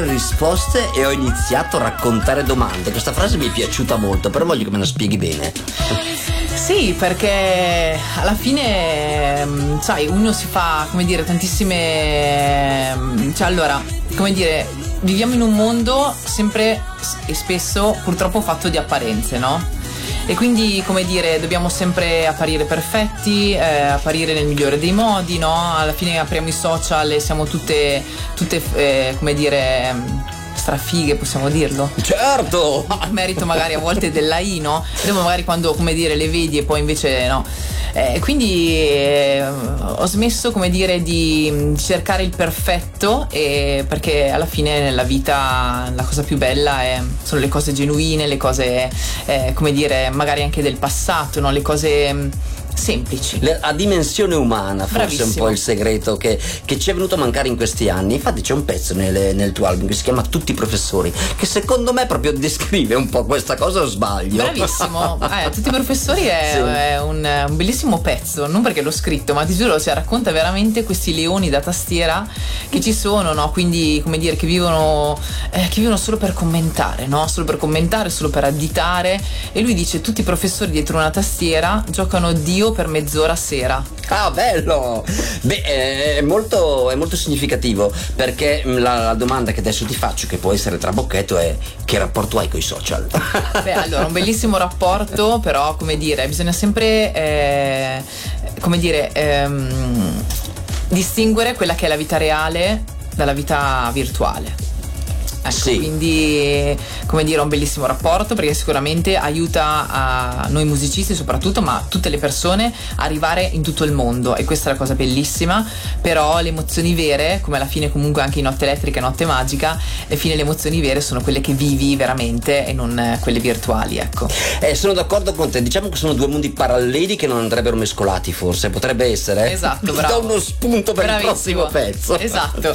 risposte e ho iniziato a raccontare domande. Questa frase mi è piaciuta molto, però voglio che me la spieghi bene. Sì, perché alla fine, sai, uno si fa, come dire, tantissime. Cioè, allora, come dire, viviamo in un mondo sempre e spesso purtroppo fatto di apparenze, no? E quindi, come dire, dobbiamo sempre apparire perfetti, apparire nel migliore dei modi, no? Alla fine apriamo i social e siamo tutte come dire, strafighe, possiamo dirlo? Certo! Merito magari a volte della I, no? Dopo magari quando, come dire, le vedi e poi invece no. Quindi ho smesso, come dire, di cercare il perfetto, perché alla fine nella vita la cosa più bella sono le cose genuine, le cose, come dire, magari anche del passato, no? Le cose semplici. A dimensione umana, forse. Bravissimo. È un po' il segreto che ci è venuto a mancare in questi anni. Infatti c'è un pezzo nel tuo album che si chiama Tutti i professori, che secondo me proprio descrive un po' questa cosa, o sbaglio? Bravissimo. Tutti i professori è un bellissimo pezzo, non perché l'ho scritto, ma ti giuro, cioè, racconta veramente questi leoni da tastiera che ci sono, no? Quindi, come dire, che vivono solo per commentare, no? Solo per commentare, solo per additare. E lui dice: tutti i professori dietro una tastiera giocano Dio per mezz'ora a sera. Ah, bello! Beh, è molto significativo, perché la domanda che adesso ti faccio, che può essere trabocchetto, è: che rapporto hai con i social? Beh, allora, un bellissimo rapporto, però, come dire, bisogna sempre distinguere quella che è la vita reale dalla vita virtuale. Ecco, sì. Quindi, come dire, un bellissimo rapporto, perché sicuramente aiuta a noi musicisti soprattutto, ma tutte le persone, a arrivare in tutto il mondo, e questa è la cosa bellissima. Però le emozioni vere, come alla fine comunque anche in Notte Elettrica e Notte Magica, alla fine le emozioni vere sono quelle che vivi veramente e non quelle virtuali, ecco. Sono d'accordo con te, diciamo che sono due mondi paralleli che non andrebbero mescolati, forse potrebbe essere. Esatto, bravo. Da uno spunto per il prossimo pezzo. Esatto.